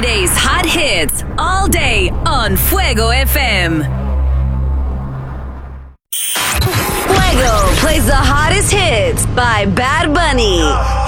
Friday's hot hits all day on Fuego FM. Fuego plays the hottest hits by Bad Bunny.